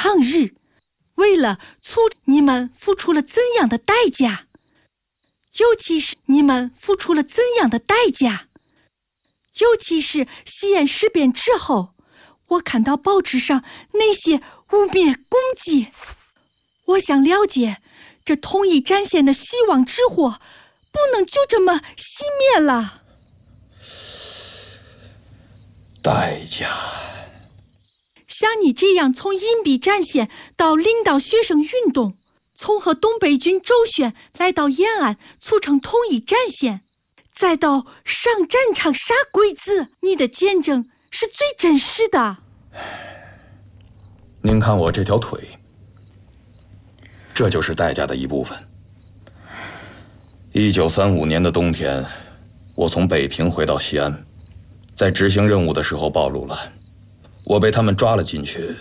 抗日，为了你们付出了怎样的代价？尤其是你们付出了怎样的代价？尤其是西安事变之后，我看到报纸上那些污蔑攻击，我想了解，这统一战线的希望之火不能就这么熄灭了。 代价。 像你这样从隐蔽战线到领导学生运动，从和东北军周旋来到延安促成统一战线，再到上战场杀鬼子，你的见证是最真实的。 您看我这条腿，这就是代价的一部分。1935年的冬天，我从北平回到西安，在执行任务的时候暴露了，我被他们抓了进去。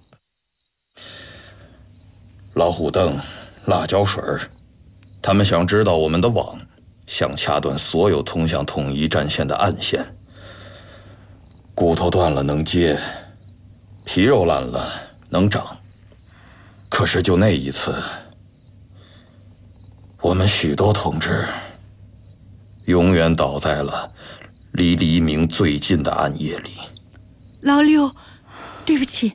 老虎凳、辣椒水，他们想知道我们的网，想掐断所有通向统一战线的暗线。骨头断了能接，皮肉烂了能长。可是就那一次，我们许多同志永远倒在了离黎明最近的暗夜里。 老刘，对不起。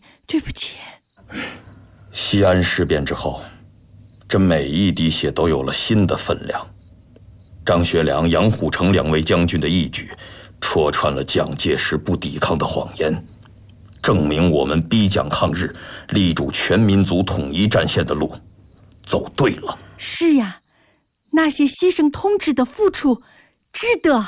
西安事变之后，这每一滴血都有了新的分量。张学良、杨虎城两位将军的义举，戳穿了蒋介石不抵抗的谎言，证明我们逼蒋抗日、立住全民族统一战线的路走对了。 是呀，那些牺牲同志的付出值得。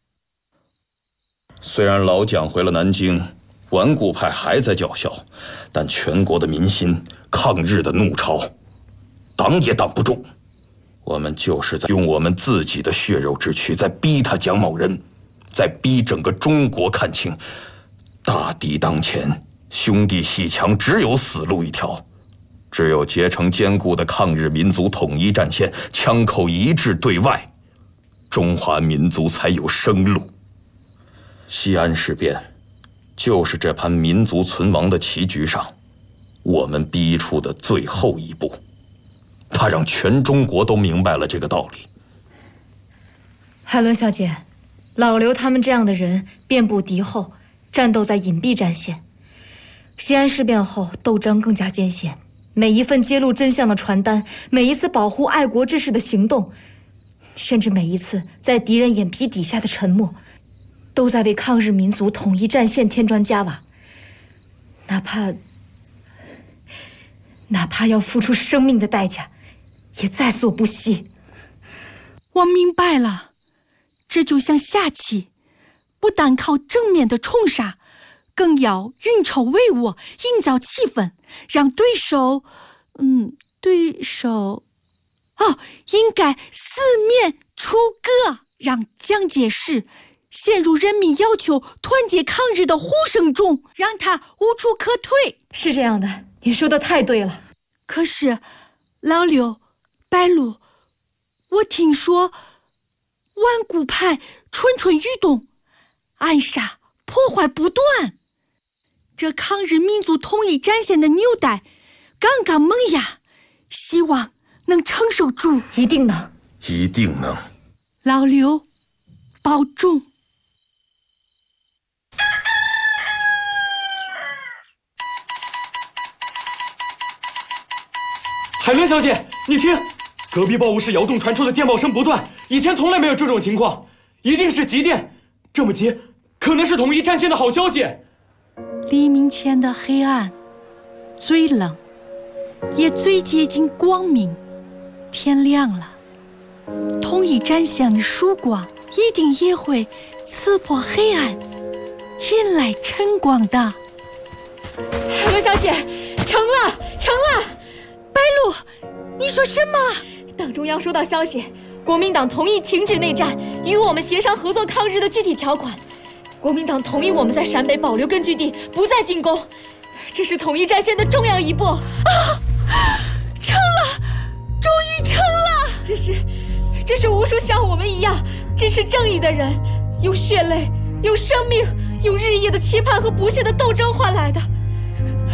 虽然老蒋回了南京，顽固派还在叫嚣，但全国的民心、抗日的怒潮，挡也挡不住。我们就是在用我们自己的血肉之躯在逼他蒋某人，在逼整个中国看清，大敌当前，兄弟阋墙只有死路一条，只有结成坚固的抗日民族统一战线，枪口一致对外，中华民族才有生路。西安事变就是这盘民族存亡的棋局上我们逼出的最后一步，它让全中国都明白了这个道理。 海伦小姐，老刘他们这样的人遍布敌后，战斗在隐蔽战线。西安事变后，斗争更加艰险，每一份揭露真相的传单，每一次保护爱国志士的行动，甚至每一次在敌人眼皮底下的沉默，都在为抗日民族统一战线添砖加瓦，哪怕要付出生命的代价，也在所不惜。 我明白了，这就像下棋，不但靠正面的冲杀，更要运筹帷幄，营造气氛，让对手应该四面楚歌，让蒋介石陷入人民要求团结抗日的呼声中，让他无处可退。 是这样的，你说的太对了。 可是老刘、白露，我听说顽固派蠢蠢欲动，暗杀破坏不断，这抗日民族统一战线的纽带刚刚萌芽，希望能承受住。 一定能， 一定能。 老刘，保重。 海伦小姐，你听，隔壁报务室窑洞传出的电报声不断，以前从来没有这种情况，一定是急电，这么急，可能是统一战线的好消息。 黎明前的黑暗最冷，也最接近光明。天亮了，统一战线的曙光一定也会刺破黑暗，引来晨光的。 海伦小姐，成了！ 白露，你说什么？ 党中央收到消息，国民党同意停止内战，与我们协商合作抗日的具体条款。国民党同意我们在陕北保留根据地，不再进攻。这是统一战线的重要一步。 成了，终于成了！ 这是无数像我们一样支持正义的人，用血泪、用生命、用日夜的期盼和不懈的斗争换来的。